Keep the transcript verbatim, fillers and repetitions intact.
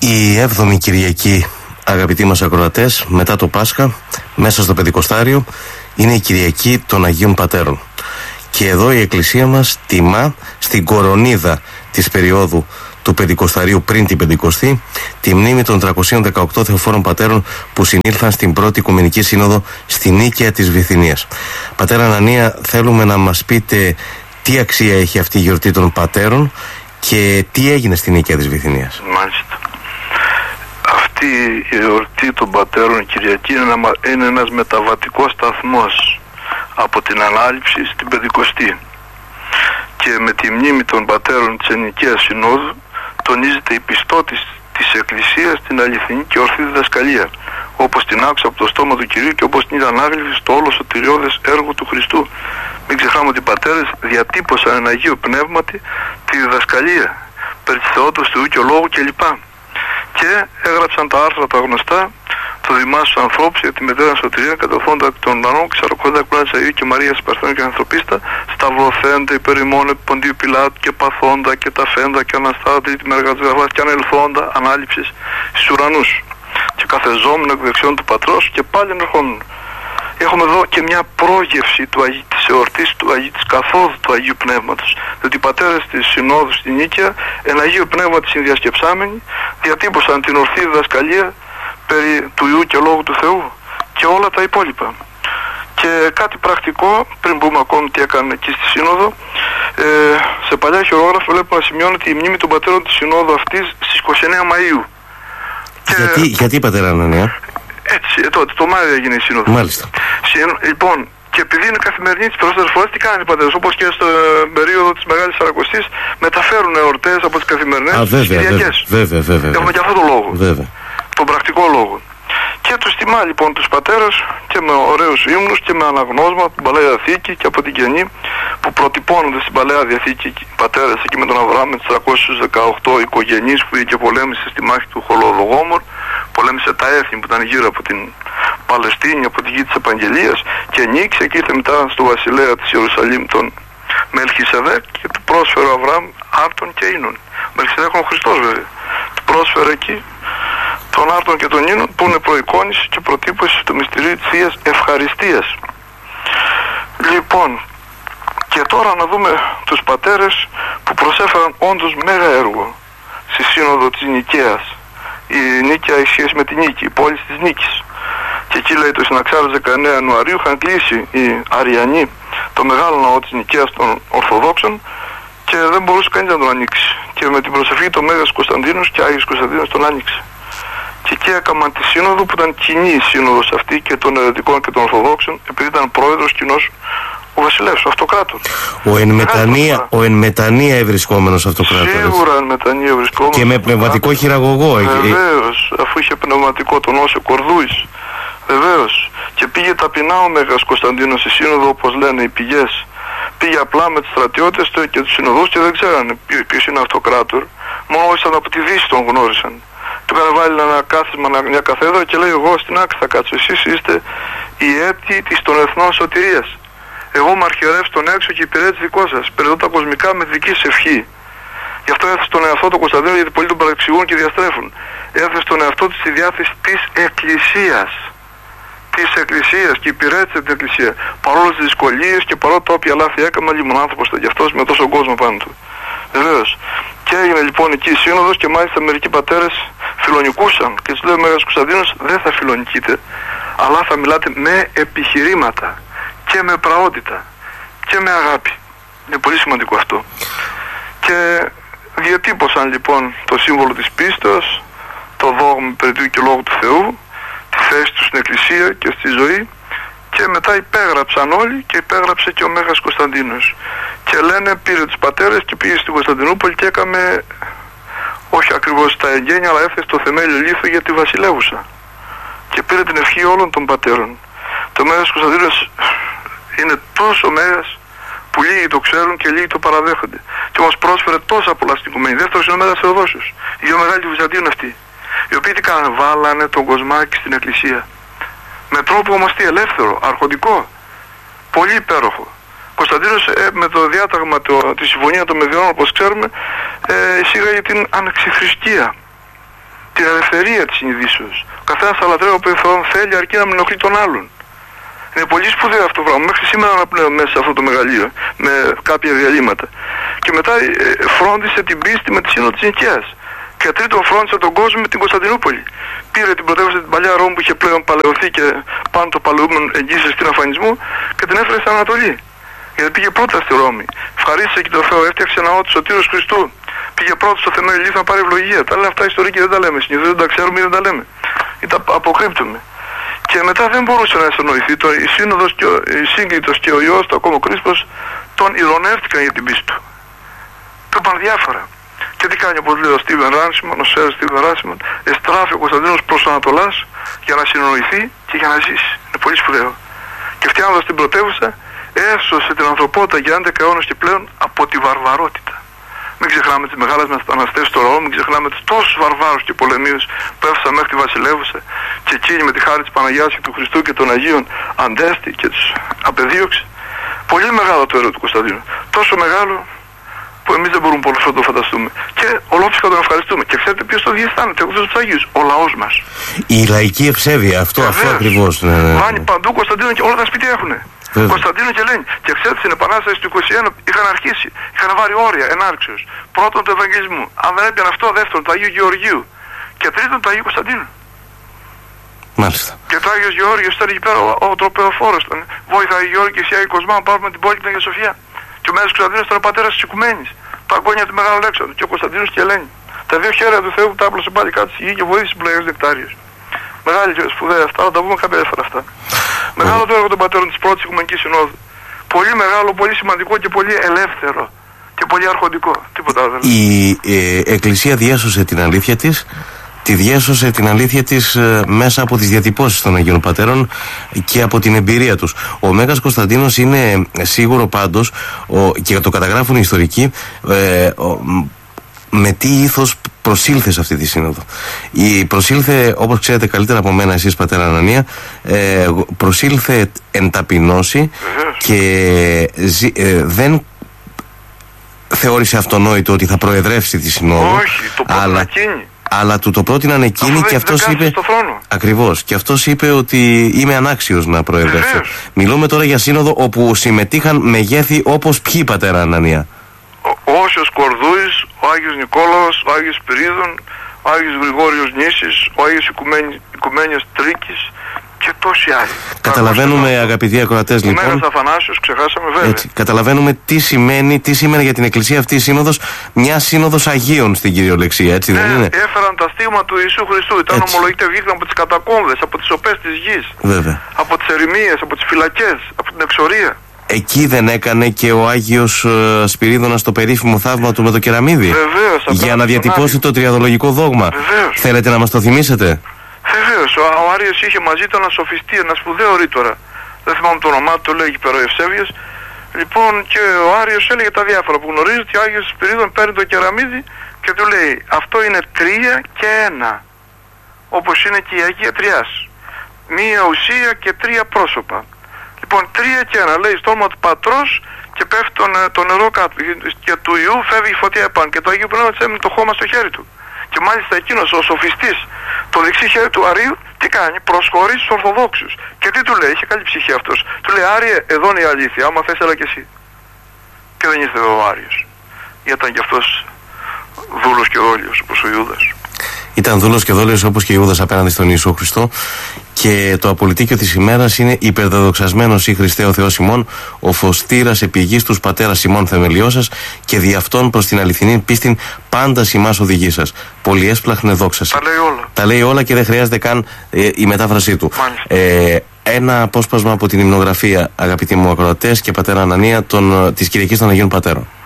Η έβδομη Κυριακή, αγαπητοί μας ακροατές, μετά το Πάσχα, μέσα στο Πεντηκοστάριο, είναι η Κυριακή των Αγίων Πατέρων. Και εδώ η Εκκλησία μας τιμά στην κορονίδα της περίοδου του Πεντηκοσταρίου πριν την Πεντηκοστή τη μνήμη των τριακοσίων δεκαοκτώ Θεοφόρων Πατέρων που συνήλθαν στην πρώτη Οικουμενική Σύνοδο στη Νίκαια της Βυθινίας. Πατέρα Ανανία, θέλουμε να μας πείτε τι αξία έχει αυτή η γιορτή των Πατέρων και τι έγινε στη Νίκαια της Βυθινίας. Μάλιστα. Αυτή η γιορτή των Πατέρων, η Κυριακή, είναι, ένα, είναι ένας μεταβατικός σταθμός από την Ανάληψη στην Πεντηκοστή. Και με τη μνήμη των Πατέρων της Νικαίας Συνόδου τονίζεται η πιστότης της Εκκλησίας στην αληθινή και ορθή διδασκαλία, όπως την άκουσα από το στόμα του Κυρίου και όπως την είδα ανάγλυφη στο όλο σωτηριώδες έργο του Χριστού. Μην ξεχνάμε ότι οι Πατέρες διατύπωσαν εν Αγίου Πνεύματι τη διδασκαλία περί της θεότητας του Υιού και Λόγου κλπ. Και έγραψαν τα άρθρα τα γνωστά, το Δημάς στους ανθρώπους για τη μετέρα σωτηρία, κατωθώντα εκ των ουρανών, ξαρκώντα εκ πλάτης Αγίου και Μαρίας Παρθένου και Ανθρωπίστα, σταυρωθέντα υπέρ ημών επί Ποντίου Πιλάτου και παθώντα και ταφέντα και αναστάτα τρίτη μέρα της γραφάς και ανελθόντα ανάληψης στους ουρανούς. Και καθεζόμουν εκ δεξιών του Πατρός και πάλι ενερχόμουν. Έχουμε εδώ και μια πρόγευση του Αγίου, της εορτής του Αγίου, της καθόδου του Αγίου Πνεύματος. Διότι οι Πατέρες της Συνόδου στην Νίκαια, εν Αγίου Πνεύματος συνδιασκεψάμενοι, διατύπωσαν την ορθή διδασκαλία περί του Υιού και Λόγου του Θεού και όλα τα υπόλοιπα. Και κάτι πρακτικό, πριν πούμε ακόμη τι έκανε εκεί στη Σύνοδο, ε, σε παλιά χειρόγραφα βλέπουμε να σημειώνεται η μνήμη των Πατέρων της Συνόδου αυτής στις είκοσι εννέα Μαΐου. Γιατί, και... γιατί Πατέρα Ανανία? Έτσι, ε, τότε, το Μάιο έγινε η Σύνοδο. Μάλιστα. Λοιπόν, και επειδή είναι καθημερινή τις περισσότερες φορές, τι κάνουν οι Πατέρες? Όπως και στο περίοδο της Μεγάλης Σαρακοστής, μεταφέρουν εορτές από τις καθημερινές στις Κυριακές. Βέβαια, βέβαια. Έχουμε και αυτό το λόγο. Βέβαια. Τον πρακτικό λόγο. Και τους τιμά λοιπόν τους Πατέρες και με ωραίους ύμνους και με αναγνώσμα από την Παλαιά Διαθήκη και από την Καινή, που προτυπώνονται στην Παλαιά Διαθήκη οι Πατέρες εκεί με τον Αβραάμ με τις τριακόσιους δεκαοκτώ οικογενείς που είχε και πολέμησε στη μάχη του Χολοδογόμορ, πολέμησε τα έθνη που ήταν γύρω από την Παλαιστίνη, από τη γη της Επαγγελίας, και νίκησε και ήρθε μετά στο βασιλέα της Ιερουσαλήμ τον Μελχισεδέκ και του πρόσφερε ο Αβραάμ άρτων και ίνων. Μελχισεδέκ είναι ο Χριστός βέβαια. Του πρόσφερε εκεί των άρτων και των ίνων που είναι προεικόνηση και προτύπωση του μυστηρίου της Θείας Ευχαριστίας. Λοιπόν, και τώρα να δούμε τους Πατέρες που προσέφεραν όντως μέγα έργο στη Σύνοδο της Νικαίας. Η Νίκαια έχει σχέση με τη Νίκη, η πόλη της Νίκης. Και εκεί λέει το συναξάρις δεκαεννέα Ιανουαρίου είχαν κλείσει οι Αριανοί το μεγάλο ναό της Νικαίας των Ορθοδόξων και δεν μπορούσε κανείς να τον ανοίξει. Και με την προσευχή του Μέγας Κωνσταντίνος και Άγιος Κωνσταντίνος τον άνοιξε. Και εκεί έκαναν τη Σύνοδο που ήταν κοινή η Σύνοδος αυτή και των Αιρετικών και των Ορθοδόξων, επειδή ήταν πρόεδρος κοινός ο βασιλεύς, ο αυτοκράτορ. Ο εν μετανία, ο εν μετανία ευρισκόμενος αυτοκράτορ. Σίγουρα εν μετανία ευρισκόμενος. Και με πνευματικό χειραγωγό. Βεβαίως, αφού είχε πνευματικό τον Όσιο Κορδούης. Βεβαίως. Και πήγε ταπεινά ο Μέγας Κωνσταντίνος στη Σύνοδο, όπως λένε οι πηγές. Πήγε απλά με τους στρατιώτες του και τους συνοδούς και δεν ξέρανε ποιος είναι αυτοκράτορ. Μόνο όσοι από τη Δύση τον γνώρισαν. Του είχαν βάλει ένα κάθισμα, μια καθέδρα και λέει: εγώ στην άκρη θα κάτσω. Εσείς είστε οι έτη της των εθνών σωτηρίας. Εγώ με αρχιερεύσει τον έξω και υπηρέτης δικό σας. Περιδώ τα κοσμικά με δική σας ευχή. Γι' αυτό έθεσε τον εαυτό του Κωνσταντίνο, γιατί πολλοί τον παραξηγούν και διαστρέφουν. Έθεσε τον εαυτό του στη διάθεση της Εκκλησίας. Της Εκκλησίας και υπηρέτησε την Εκκλησία. Παρόλο τις δυσκολίες και παρόλο τα όποια λάθη έκαμε, λίγο άνθρωπος ήταν γι' αυτός με τόσο κόσμο πάνω του. Βεβαίως. Και έγινε λοιπόν εκεί η Σύνοδος και μάλιστα μερικοί Πατέρες φιλονικούσαν και τους λέει ο Μέγας Κωνσταντίνος: δεν θα φιλονικείτε, αλλά θα μιλάτε με επιχειρήματα και με πραότητα και με αγάπη. Είναι πολύ σημαντικό αυτό. Και διατύπωσαν λοιπόν το σύμβολο της πίστεως, το δόγμα περί του και λόγου του Θεού, τη θέση του στην Εκκλησία και στη ζωή, και μετά υπέγραψαν όλοι και υπέγραψε και ο Μέγας Κωνσταντίνος. Και λένε πήρε τους Πατέρες και πήγε στην Κωνσταντινούπολη και έκαμε, όχι ακριβώς τα εγγένεια, αλλά έφεσε το θεμέλιο λίθο για τη βασιλεύουσα. Και πήρε την ευχή όλων των Πατέρων. Το Μέγας Κωνσταντίνος είναι τόσο μέγας που λίγοι το ξέρουν και λίγοι το παραδέχονται. Και όμως πρόσφερε τόσα πολλά στην Οικουμένη. Δεύτερος είναι ο Μέγας Θεοδόσιος. Οι δύο μεγάλοι του Βυζαντίνου αυτοί. Οι οποίοι τι κάνανε? Βάλανε τον κοσμάκι στην Εκκλησία. Με τρόπο όμως τι, ελεύθερο, αρχοντικό. Πολύ υπέροχο. Κωνσταντίνος ε, με το διάταγμα, το, τη συμφωνία των Μεδιών, όπως ξέρουμε, ε, εισήγαγε την ανεξιθρησκεία. την ελευθερία της συνειδήσεως. Ο καθένας θα λατρεύει όποιον θέλει, αρκεί να μην ενοχλεί τον άλλον. Είναι πολύ σπουδαίο αυτό το πράγμα. Μέχρι σήμερα αναπνέω μέσα σε αυτό το μεγαλείο, με κάποια διαλύματα. Και μετά ε, φρόντισε την πίστη με τη Σύνοδο της Νικαίας. Και τρίτον, φρόντισε τον κόσμο με την Κωνσταντινούπολη. Πήρε την πρωτεύουσα την παλιά Ρώμη που είχε πλέον παλαιωθεί και πάνω το παλαιούμενο εγγύησε στην αφανισμό και την έφερε στην Ανατολή. Γιατί πήγε πρώτα στη Ρώμη. Ευχαρίστησε και το Θεό, έφτιαξε ναό του Σωτήρος Χριστού. Πήγε πρώτο στο θεμέλιο λίθο να πάρει ευλογία. Τα λέει αυτά ιστορικοί, δεν τα λέμε. Συνήθως δεν τα ξέρουμε ή δεν τα λέμε. Ή τα αποκρύπτουμε. Και μετά δεν μπορούσε να αισθανοηθεί. Η Σύνοδος και ο, η Σύγκλιτος και ο Υιός του, ακόμα ο Κρίσπος, τον ειρωνεύτηκαν για την πίστη του. Του είπαν διάφορα. Και τι κάνει, όπως λέει ο Στίβεν Ράνσιμον, ο Σέρ Στίβεν Ράνσιμον, εστράφει ο Κωνσταντίνος προς Ανατολάς για να συνοηθεί και για να ζήσει. Είναι πολύ σπουδαίο. Και φτιάχνοντας την πρωτεύουσα, έσωσε την ανθρωπότητα για έντεκα αιώνες και πλέον από τη βαρβαρότητα. Μην ξεχνάμε τις μεγάλες μεταναστεύσεις στο Ρώμη, μην ξεχνάμε τους τόσους βαρβάρους και πολεμίους που έφτασαν μέχρι τη Βασιλεύουσα και εκείνη με τη χάρη της Παναγιάς και του Χριστού και των Αγίων αντέστη και τους απεδίωξε. Πολύ μεγάλο το έργο του Κωνσταντίνου. Τόσο μεγάλο που εμείς δεν μπορούμε πολύ να το φανταστούμε. Και ολόψυχα τον ευχαριστούμε. Και ξέρετε ποιος το διαισθάνεται, ο Χριστός τους Αγίους, ο λαός μας. Η λαϊκή ευσέβεια, αυτό, αυτό ακριβώς. Ναι, ναι. Βάνει παντού Κωνσταντίνο και όλα τα σπίτια έχουνε. Κωνσταντίνο και Ελένη. Και ξέρετε, στην Επανάσταση του είκοσι ένα είχαν αρχίσει, είχαν βάλει όρια ενάρξεως. Πρώτον του Ευαγγελισμού. Αν δεν έπιανε αυτό, δεύτερον του Αγίου Γεωργίου. Και τρίτον του Αγίου Κωνσταντίνου. Μάλιστα. Και το Άγιος Γεώργιος ήταν εκεί πέρα ο, ο τροπεοφόρος. Βόηθα η Γεώργη και εσύ Άγιο Κοσμά να πάρουμε την πόλη και την Αγία Σοφιά. Και ο Μέγας Κωνσταντίνος ήταν ο πατέρας της Οικουμένης. Τα αγώνια του Μεγάλου Αλέξανδρου. Και ο Κωνσταντίνος και η Ελένη. Τα δύο χέρια του Θεού που τα άπλωσε πάλι κάτω στη γη και βοήθησε που λέγανε Δεκτάριος. Μεγάλη και σπουδαία αυτά, θα τα πούμε κάποια φορά αυτά. Μεγάλο το έργο των πατέρων της πρώτης Οικουμενικής Συνόδου. Πολύ μεγάλο, πολύ σημαντικό και πολύ ελεύθερο. Και πολύ αρχοντικό. Τίποτα άλλο. Η ε, Εκκλησία διέσωσε την αλήθεια της. Τη διέσωσε την αλήθεια της ε, μέσα από τις διατυπώσεις των Αγίων Πατέρων και από την εμπειρία τους. Ο Μέγας Κωνσταντίνος είναι σίγουρο πάντως, ο, και το καταγράφουν οι ιστορικοί, ε, ο, με τι ήθος προσήλθε σε αυτή τη σύνοδο. Η προσήλθε, όπως ξέρετε καλύτερα από μένα εσείς πατέρα Ανανία, ε, προσήλθε εν ταπεινώσει και ζη, ε, δεν θεώρησε αυτονόητο ότι θα προεδρεύσει τη συνόδο. Όχι, το πρότεινε εκείνη. Αλλά του το πρότειναν εκείνη και αυτός είπε. Ακριβώς. Και αυτός είπε ότι είμαι ανάξιος να προεδρεύσω. Μιλούμε τώρα για σύνοδο όπου συμμετείχαν μεγέθη όπως ποιοι πατέρα Ανανία. Ο Όσιος Κορδούης, ο Άγιος Νικόλαος, ο Άγιος Σπυρίδων, ο Άγιος Γρηγόριος Νήσης, ο Άγιος Οικουμένιος Τρίκης και τόσοι άλλοι. Καταλαβαίνουμε, αγαπητοί ακροατές, λοιπόν. Ο Μέγας Αθανάσιος, ξεχάσαμε βέβαια. Έτσι, καταλαβαίνουμε τι σημαίνει, τι σημαίνει για την Εκκλησία αυτή η σύνοδος, μια σύνοδος Αγίων στην κυριολεξία, έτσι ναι, δεν είναι? Έφεραν τα στίγματα του Ιησού Χριστού. Ήταν ομολογητέ, βγήκαν από τις κατακόμβες, από τις οπές της γης. Βέβαια. Από τις ερημίες, από τις φυλακές, από την εξορία. Εκεί δεν έκανε και ο Άγιος uh, Σπυρίδωνας το περίφημο θαύμα του με το κεραμίδι? Βεβαίως. Για να διατυπώσει το τριαδολογικό δόγμα. Βεβαίως. Θέλετε να μας το θυμίσετε? Βεβαίως. Ο, ο Άριος είχε μαζί του ένα σοφιστή, ένα σπουδαίο ρήτορα. Δεν θυμάμαι το όνομά του, το λέγει πέρα ο Ευσέβιος. Λοιπόν, και ο Άριος έλεγε τα διάφορα που γνωρίζει ότι ο Άγιος Σπυρίδων παίρνει το κεραμίδι και του λέει αυτό είναι τρία και ένα. Όπως είναι και η Αγία Τριάς. Μία ουσία και τρία πρόσωπα. Λοιπόν, τρία και ένα, λέει στο όνομα του Πατρός και πέφτει το, το νερό κάτω. Και του Ιού φεύγει η φωτιά επάνω. Και το Αγίου Πνεύματος έμεινε το χώμα στο χέρι του. Και μάλιστα εκείνος ο σοφιστής, το δεξί χέρι του Αρίου, τι κάνει? Προσχωρεί στους Ορθοδόξους. Και τι του λέει? Είχε καλή ψυχή αυτός. Του λέει Άριε, εδώ είναι η αλήθεια. Άμα θες, έλα και εσύ. Και δεν ήρθε ο Άριος. Ήταν κι αυτός δούλος και δόλιος όπως ο Ιούδας. Ήταν δούλος και δόλιος όπως και Ιούδας απέναντι στον Ιησού Χριστό. Και το απολυτίκιο της ημέρας είναι υπερδεδοξασμένος ή Χριστέ ο Θεός ημών, ο φωστήρας επιγής τους πατέρας ημών θεμελιώσας και δι' αυτόν προς την αληθινή πίστην πάντα ημάς οδηγεί σας. Πολυέσπλαχνε δόξα σας. Τα λέει όλα. Τα λέει όλα και δεν χρειάζεται καν ε, η μετάφρασή του. Ε, ένα απόσπασμα από την υμνογραφία, αγαπητοί μου ακροατές και πατέρα Ανανία, των, της Κυριακής των Αγίων Πατέρων.